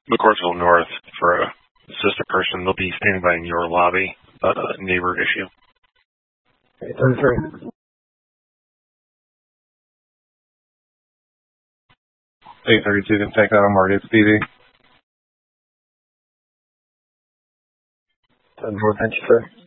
McCourtville North for a assistant person. They'll be standing by in your lobby about a neighbor issue. 833. 832 can take that on Marty. It's PD. 10-4, thank you, sir.